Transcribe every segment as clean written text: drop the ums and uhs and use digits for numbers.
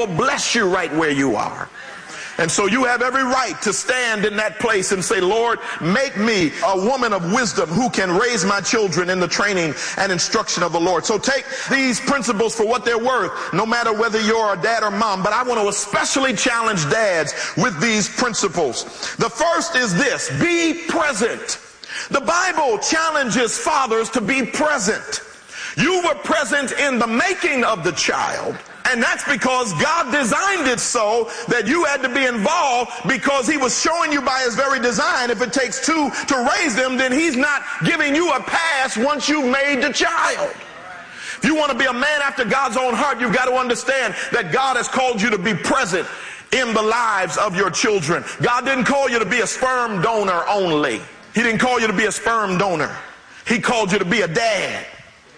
will bless you right where you are. And so you have every right to stand in that place and say, Lord, make me a woman of wisdom who can raise my children in the training and instruction of the Lord. So take these principles for what they're worth, no matter whether you're a dad or mom. But I want to especially challenge dads with these principles. The first is this: be present. The Bible challenges fathers to be present. You were present in the making of the child, and that's because God designed it so that you had to be involved, because he was showing you by his very design, if it takes two to raise them, then he's not giving you a pass once you've made the child. If you want to be a man after God's own heart, you've got to understand that God has called you to be present in the lives of your children. God didn't call you to be a sperm donor only. He didn't call you to be a sperm donor. He called you to be a dad.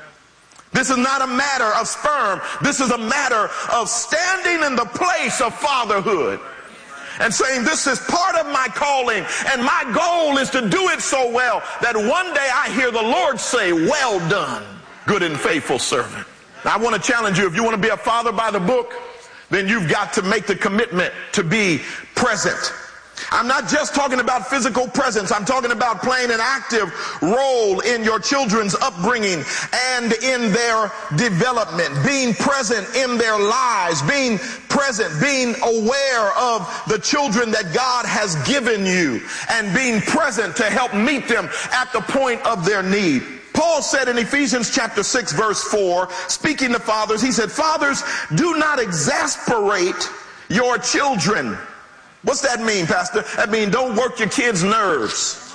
This is not a matter of sperm. This is a matter of standing in the place of fatherhood and saying, this is part of my calling, and my goal is to do it so well that one day I hear the Lord say, well done, good and faithful servant. Now, I want to challenge you, if you want to be a father by the book, then you've got to make the commitment to be present. I'm not just talking about physical presence. I'm talking about playing an active role in your children's upbringing and in their development, being present in their lives, being present, being aware of the children that God has given you, and being present to help meet them at the point of their need. Paul said in Ephesians chapter 6, verse 4, speaking to fathers, he said, fathers, do not exasperate your children. What's that mean, Pastor? That means don't work your kids' nerves.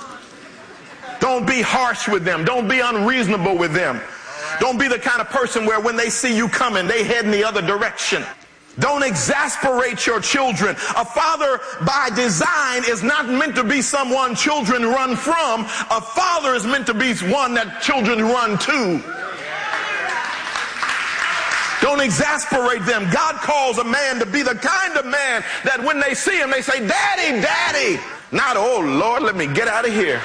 Don't be harsh with them. Don't be unreasonable with them. Don't be the kind of person where when they see you coming, they head in the other direction. Don't exasperate your children. A father by design is not meant to be someone children run from. A father is meant to be one that children run to. Don't exasperate them. God calls a man to be the kind of man that when they see him, they say, Daddy, Daddy. Not, oh, Lord, let me get out of here.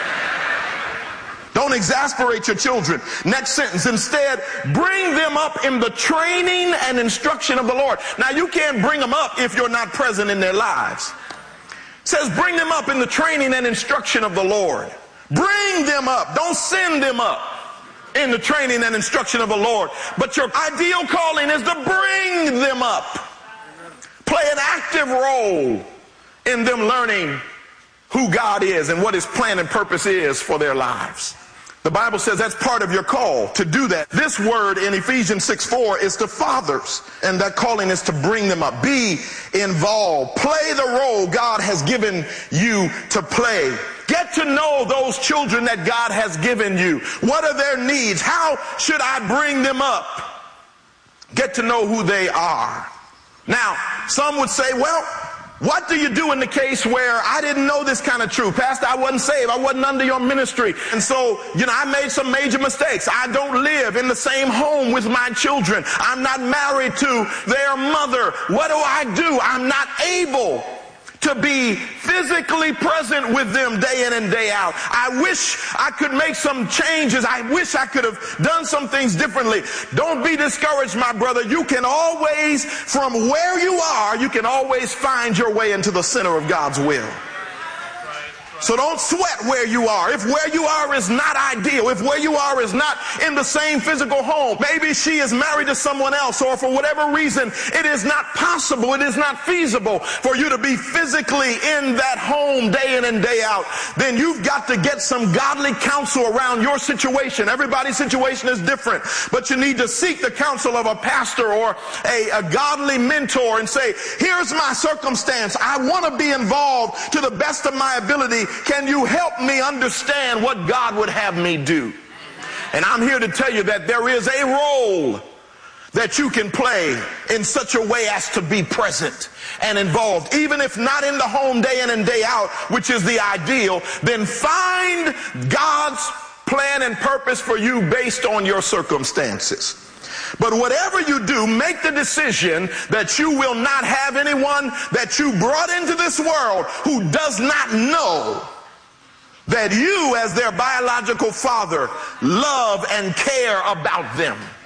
Don't exasperate your children. Next sentence. Instead, bring them up in the training and instruction of the Lord. Now, you can't bring them up if you're not present in their lives. It says, bring them up in the training and instruction of the Lord. Bring them up. Don't send them up in the training and instruction of the Lord. But your ideal calling is to bring them up. Play an active role in them learning who God is and what his plan and purpose is for their lives. The Bible says that's part of your call to do that. This word in Ephesians 6:4 is to fathers, and that calling is to bring them up. Be involved. Play the role God has given you to play. Get to know those children that God has given you. What are their needs? How should I bring them up? Get to know who they are. Now, some would say, well, what do you do in the case where I didn't know this kind of truth? Pastor, I wasn't saved. I wasn't under your ministry. And so, I made some major mistakes. I don't live in the same home with my children. I'm not married to their mother. What do? I'm not able to be physically present with them day in and day out. I wish I could make some changes. I wish I could have done some things differently. Don't be discouraged, my brother. You can always, from where you are, you can always find your way into the center of God's will. So don't sweat where you are. If where you are is not ideal, if where you are is not in the same physical home, maybe she is married to someone else, or for whatever reason, it is not possible, it is not feasible for you to be physically in that home day in and day out, then you've got to get some godly counsel around your situation. Everybody's situation is different, but you need to seek the counsel of a pastor or a godly mentor and say, here's my circumstance. I want to be involved to the best of my ability. Can you help me understand what God would have me do? And I'm here to tell you that there is a role that you can play in such a way as to be present and involved. Even if not in the home day in and day out, which is the ideal, then find God's plan and purpose for you based on your circumstances. But whatever you do, make the decision that you will not have anyone that you brought into this world who does not know that you, as their biological father, love and care about them.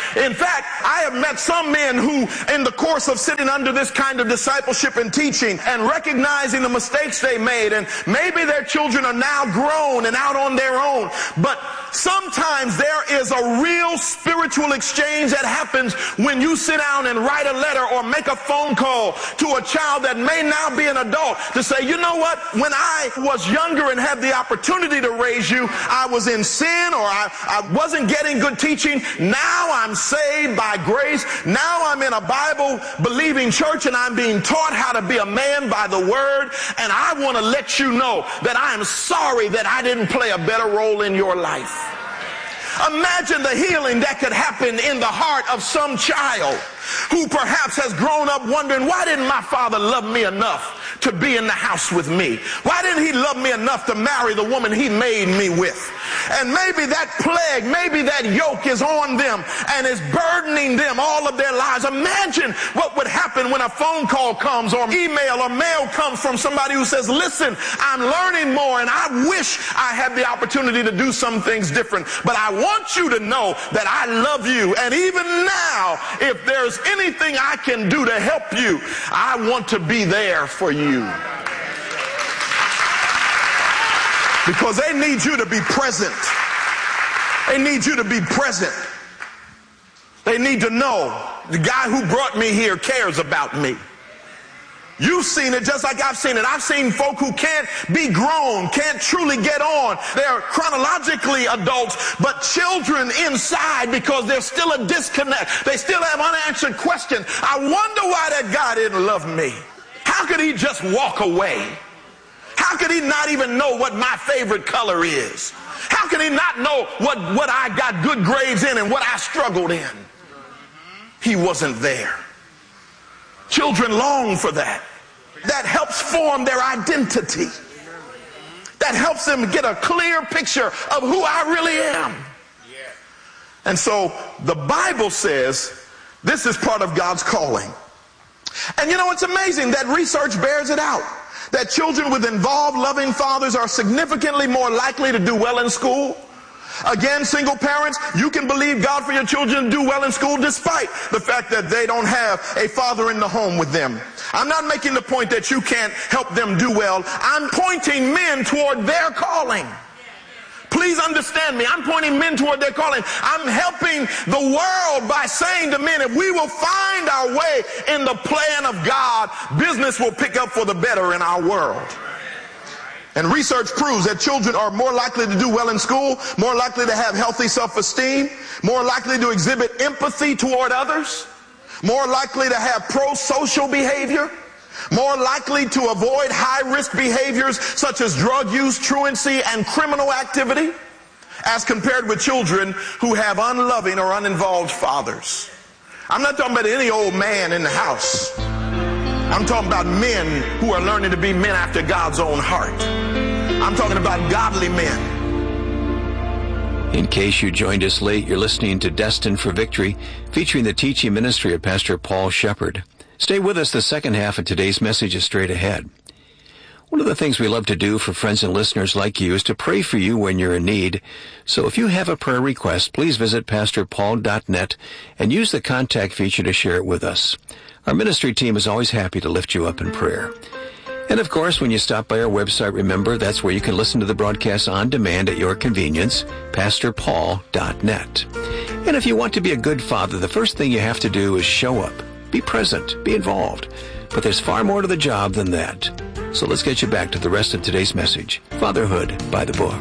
In fact, I have met some men who, in the course of sitting under this kind of discipleship and teaching and recognizing the mistakes they made, and maybe their children are now grown and out on their own, but sometimes there is a real spiritual exchange that happens when you sit down and write a letter or make a phone call to a child that may now be an adult to say, you know what, when I was younger and had the opportunity to raise you, I was in sin, or I wasn't getting good teaching. Now I'm saved by grace. Now I'm in a Bible-believing church and I'm being taught how to be a man by the word. And I want to let you know that I am sorry that I didn't play a better role in your life. Imagine the healing that could happen in the heart of some child who perhaps has grown up wondering, why didn't my father love me enough to be in the house with me? Why didn't he love me enough to marry the woman he made me with? And maybe that plague, maybe that yoke is on them and is burdening them all of their lives. Imagine what would happen when a phone call comes or email or mail comes from somebody who says, listen, I'm learning more and I wish I had the opportunity to do some things different, but I want you to know that I love you. And even now, if there's anything I can do to help you, I want to be there for you. Because they need you to be present. They need you to be present. They need to know the guy who brought me here cares about me. You've seen it just like I've seen it. I've seen folk who can't be grown, can't truly get on. They're chronologically adults, but children inside because there's still a disconnect. They still have unanswered questions. I wonder why that guy didn't love me. How could he just walk away? How could he not even know what my favorite color is? How could he not know what I got good grades in and what I struggled in? He wasn't there. Children long for that. That helps form their identity. That helps them get a clear picture of who I really am. And so the Bible says this is part of God's calling. And you know, it's amazing that research bears it out, that children with involved, loving fathers are significantly more likely to do well in school. Again, single parents, you can believe God for your children to do well in school despite the fact that they don't have a father in the home with them. I'm not making the point that you can't help them do well. I'm pointing men toward their calling. Please understand me. I'm pointing men toward their calling. I'm helping the world by saying to men, if we will find our way in the plan of God, business will pick up for the better in our world. And research proves that children are more likely to do well in school, more likely to have healthy self-esteem, more likely to exhibit empathy toward others, more likely to have pro-social behavior, more likely to avoid high-risk behaviors such as drug use, truancy, and criminal activity, as compared with children who have unloving or uninvolved fathers. I'm not talking about any old man in the house. I'm talking about men who are learning to be men after God's own heart. I'm talking about godly men. In case you joined us late, you're listening to Destined for Victory, featuring the teaching ministry of Pastor Paul Shepard. Stay with us. The second half of today's message is straight ahead. One of the things we love to do for friends and listeners like you is to pray for you when you're in need. So if you have a prayer request, please visit pastorpaul.net and use the contact feature to share it with us. Our ministry team is always happy to lift you up in prayer. And of course, when you stop by our website, remember that's where you can listen to the broadcast on demand at your convenience, pastorpaul.net. And if you want to be a good father, the first thing you have to do is show up. Be present, be involved. But there's far more to the job than that. So let's get you back to the rest of today's message, Fatherhood by the Book.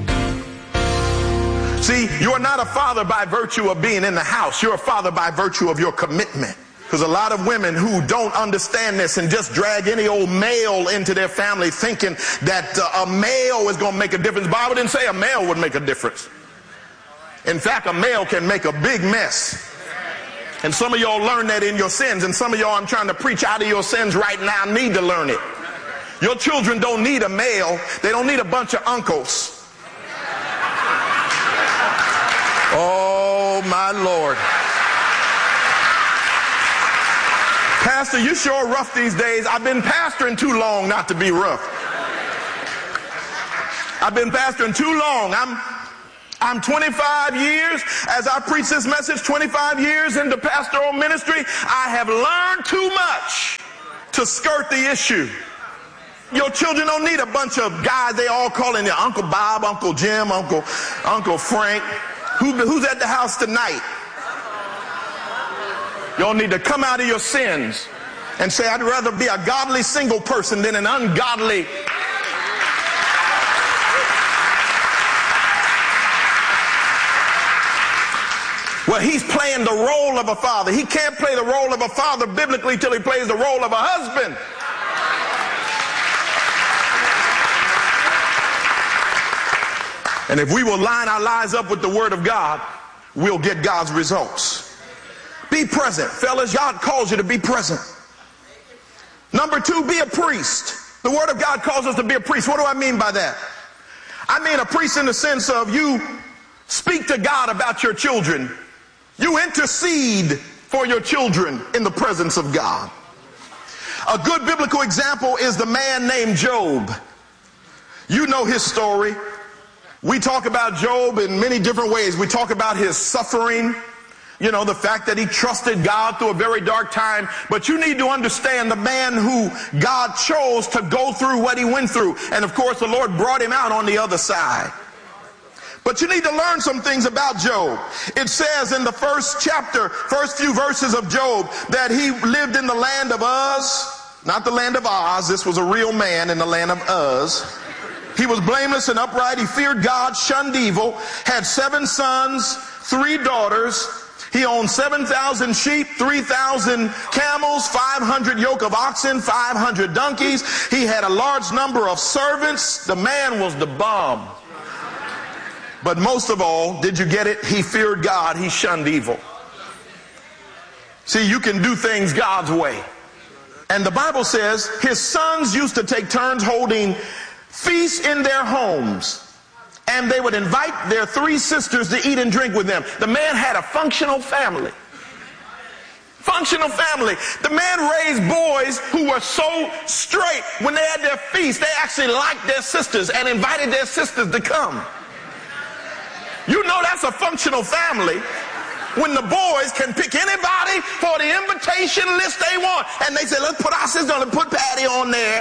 See, you're not a father by virtue of being in the house. You're a father by virtue of your commitment. Because a lot of women who don't understand this and just drag any old male into their family thinking that a male is going to make a difference. The Bible didn't say a male would make a difference. In fact, a male can make a big mess. And some of y'all learn that in your sins. And some of y'all, I'm trying to preach out of your sins right now, need to learn it. Your children don't need a male. They don't need a bunch of uncles. Oh, my Lord. Pastor, you sure rough these days. I've been pastoring too long not to be rough. I've been pastoring too long. I'm 25 years, as I preach this message, 25 years into pastoral ministry. I have learned too much to skirt the issue. Your children don't need a bunch of guys they all calling you Uncle Bob, Uncle Jim, Uncle Frank. Who's at the house tonight? Y'all need to come out of your sins and say, I'd rather be a godly single person than an ungodly. Well, he's playing the role of a father. He can't play the role of a father biblically till he plays the role of a husband. And if we will line our lives up with the Word of God, we'll get God's results. Be present. Fellas, God calls you to be present. Number 2, be a priest. The Word of God calls us to be a priest. What do I mean by that? I mean a priest in the sense of you speak to God about your children. You intercede for your children in the presence of God. A good biblical example is the man named Job. You know his story. We talk about Job in many different ways. We talk about his suffering, you know, the fact that he trusted God through a very dark time. But you need to understand the man who God chose to go through what he went through. And of course, the Lord brought him out on the other side. But you need to learn some things about Job. It says in the first few verses of Job, that he lived in the land of Uz, not the land of Oz. This was a real man in the land of Uz. He was blameless and upright. He feared God, shunned evil, had 7 sons, 3 daughters. He owned 7,000 sheep, 3,000 camels, 500 yoke of oxen, 500 donkeys. He had a large number of servants. The man was the bomb. But most of all, did you get it? He feared God. He shunned evil. See, you can do things God's way. And the Bible says his sons used to take turns holding feasts in their homes. And they would invite their 3 sisters to eat and drink with them. The man had a functional family. Functional family. The man raised boys who were so straight when they had their feast, they actually liked their sisters and invited their sisters to come. You know that's a functional family when the boys can pick anybody for the invitation list they want. And they say, let's put our sister on and put Patty on there.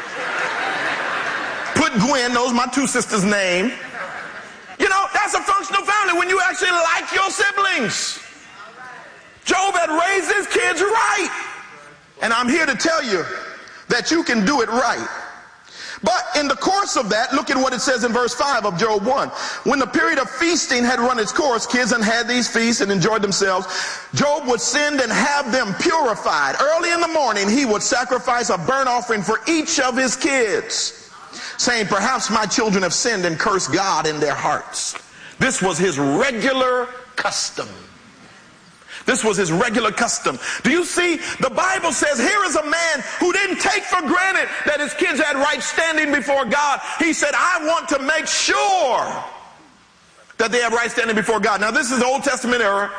Put Gwen, those are my 2 sisters' name. You know, that's a functional family when you actually like your siblings. Job had raised his kids right. And I'm here to tell you that you can do it right. But in the course of that, look at what it says in verse 5 of Job 1. When the period of feasting had run its course, kids had had these feasts and enjoyed themselves, Job would send and have them purified. Early in the morning, he would sacrifice a burnt offering for each of his kids, saying, perhaps my children have sinned and cursed God in their hearts. This was his regular custom. This was his regular custom. Do you see? The Bible says here is a man who didn't take for granted that his kids had right standing before God. He said, I want to make sure that they have right standing before God. Now, this is the Old Testament era,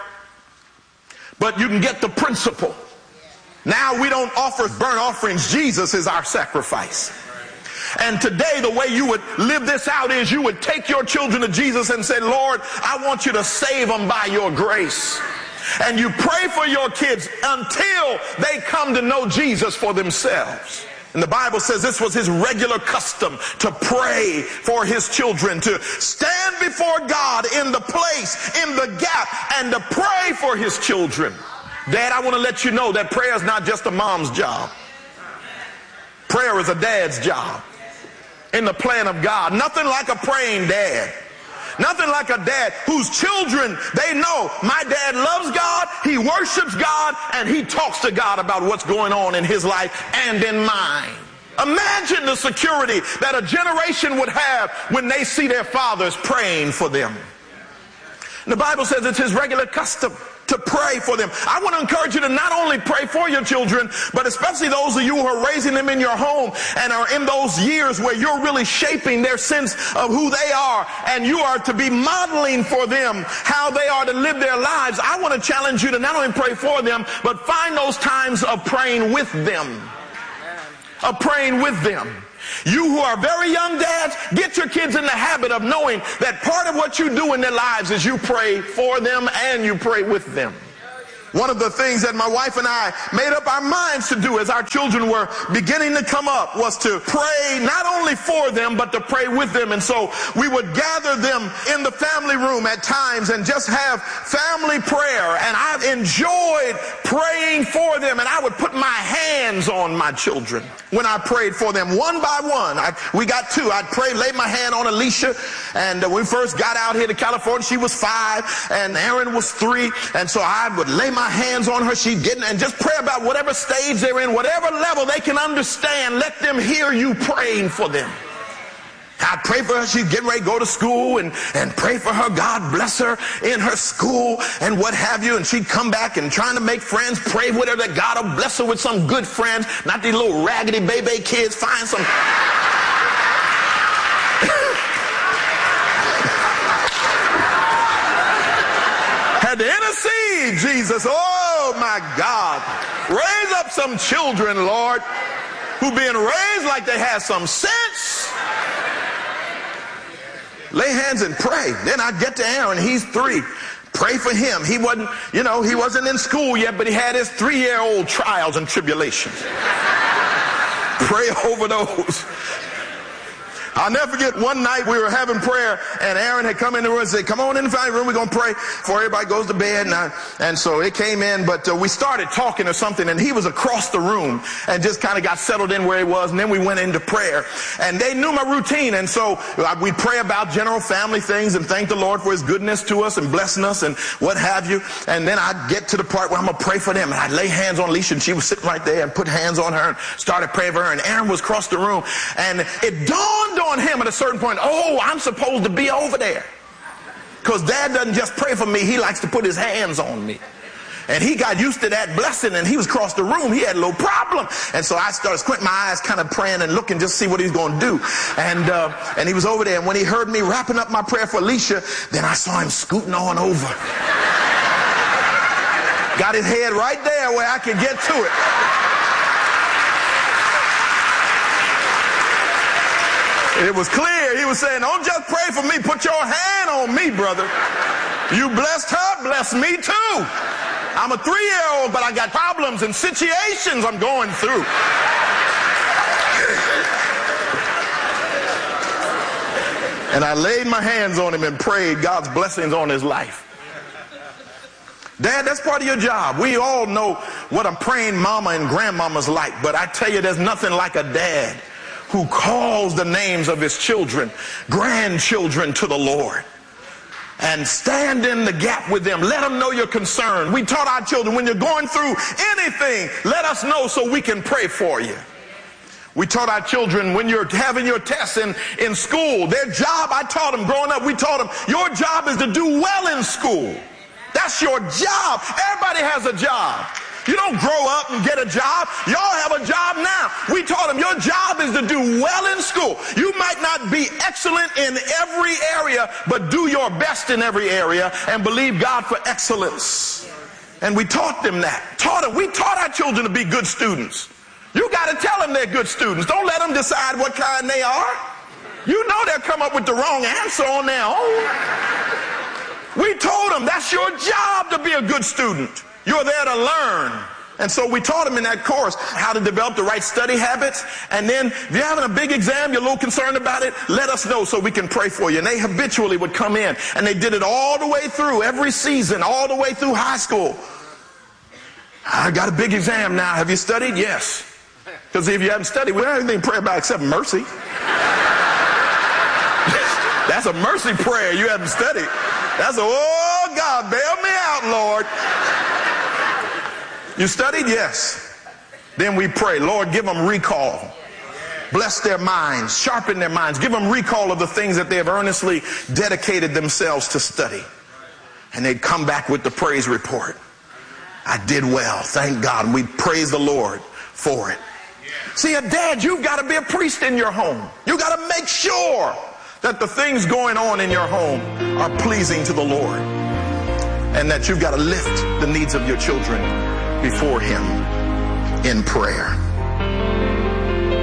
but you can get the principle. Now we don't offer burnt offerings. Jesus is our sacrifice. And today, the way you would live this out is you would take your children to Jesus and say, Lord, I want you to save them by your grace. And you pray for your kids until they come to know Jesus for themselves. And the Bible says this was his regular custom to pray for his children, to stand before God in the place, in the gap, and to pray for his children. Dad, I want to let you know that prayer is not just a mom's job. Prayer is a dad's job in the plan of God. Nothing like a praying dad. Nothing like a dad whose children, they know my dad loves God, he worships God, and he talks to God about what's going on in his life and in mine. Imagine the security that a generation would have when they see their fathers praying for them. And the Bible says it's his regular custom to pray for them. I want to encourage you to not only pray for your children, but especially those of you who are raising them in your home and are in those years where you're really shaping their sense of who they are, and you are to be modeling for them how they are to live their lives. I want to challenge you to not only pray for them, but find those times of praying with them. of praying with them. You who are very young dads, get your kids in the habit of knowing that part of what you do in their lives is you pray for them and you pray with them. One of the things that my wife and I made up our minds to do as our children were beginning to come up was to pray not only for them, but to pray with them. And so we would gather them in the family room at times and just have family prayer. And I've enjoyed praying for them. And I would put my hands on my children when I prayed for them one by one. We got two. I'd pray, lay my hand on Alicia. And when we first got out here to California, she was 5 and Aaron was 3. And so I would lay my hands on her. She'd get in and just pray about whatever stage they're in, whatever level they can understand. Let them hear you praying for them. I'd pray for her. She's getting ready to go to school and pray for her. God bless her in her school and what have you. And she'd come back and trying to make friends, pray with her that God will bless her with some good friends, not these little raggedy baby kids. Find some. Had to intercede, Jesus. Oh, my God. Raise up some children, Lord, who being raised like they have some sense. Lay hands and pray. Then I'd get to Aaron. He's 3. Pray for him. He wasn't in school yet, but he had his 3-year-old trials and tribulations. Pray over those. I'll never forget one night we were having prayer and Aaron had come in the room and said, come on in the family room, we're going to pray before everybody goes to bed. And so it came in, but we started talking or something and he was across the room and just kind of got settled in where he was. And then we went into prayer and they knew my routine. And so we'd pray about general family things and thank the Lord for his goodness to us and blessing us and what have you. And then I'd get to the part where I'm going to pray for them. And I'd lay hands on Alicia and she was sitting right there and put hands on her and started praying for her. And Aaron was across the room and it dawned on him at a certain point, oh, I'm supposed to be over there. Because Dad doesn't just pray for me, he likes to put his hands on me. And he got used to that blessing and he was across the room. He had a little problem. And so I started squinting my eyes, kind of praying and looking just to see what he's going to do. And he was over there. And when he heard me wrapping up my prayer for Alicia, then I saw him scooting on over. Got his head right there where I could get to it. It was clear. He was saying, don't just pray for me. Put your hand on me, brother. You blessed her, bless me too. I'm a 3-year-old, but I got problems and situations I'm going through. And I laid my hands on him and prayed God's blessings on his life. Dad, that's part of your job. We all know what a praying mama and grandmama's like, but I tell you, there's nothing like a dad who calls the names of his children, grandchildren, to the Lord. And stand in the gap with them. Let them know you're concerned. We taught our children, when you're going through anything, let us know so we can pray for you. We taught our children when you're having your tests in school, their job, I taught them growing up, we taught them, your job is to do well in school. That's your job. Everybody has a job. You don't grow up and get a job. Y'all have a job now. We taught them your job is to do well in school. You might not be excellent in every area, but do your best in every area and believe God for excellence. And we taught them that. We taught our children to be good students. You got to tell them they're good students. Don't let them decide what kind they are. You know they'll come up with the wrong answer on their own. We told them that's your job to be a good student. You're there to learn. And so we taught them in that course how to develop the right study habits. And then if you're having a big exam, you're a little concerned about it, let us know so we can pray for you. And they habitually would come in. And they did it all the way through, every season, all the way through high school. I got a big exam now. Have you studied? Yes. Because if you haven't studied, we don't have anything to pray about except mercy. That's a mercy prayer. You haven't studied. That's a, oh, God, bail me out, Lord. You studied? Yes. Then we pray, Lord, give them recall. Bless their minds, sharpen their minds, give them recall of the things that they have earnestly dedicated themselves to study. And they'd come back with the praise report. I did well, thank God. And we praise the Lord for it. See, a dad, you've got to be a priest in your home. You've got to make sure that the things going on in your home are pleasing to the Lord. And that you've got to lift the needs of your children before him in prayer.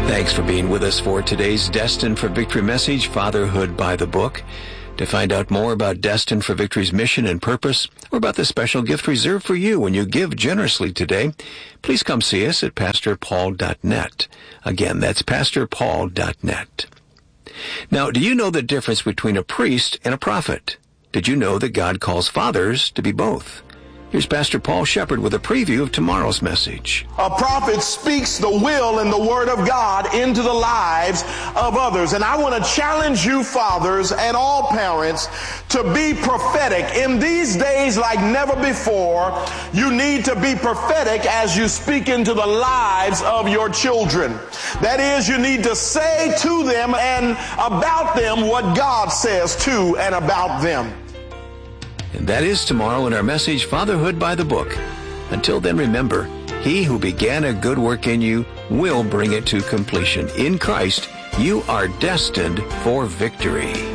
Thanks for being with us for today's Destined for Victory message, Fatherhood by the Book. To find out more about Destined for Victory's mission and purpose, or about the special gift reserved for you when you give generously today, please come see us at PastorPaul.net. Again, that's PastorPaul.net. Now, do you know the difference between a priest and a prophet? Did you know that God calls fathers to be both? Here's Pastor Paul Shepard with a preview of tomorrow's message. A prophet speaks the will and the word of God into the lives of others. And I want to challenge you, fathers and all parents, to be prophetic. In these days like never before, you need to be prophetic as you speak into the lives of your children. That is, you need to say to them and about them what God says to and about them. And that is tomorrow in our message, Fatherhood by the Book. Until then, remember, he who began a good work in you will bring it to completion. In Christ, you are destined for victory.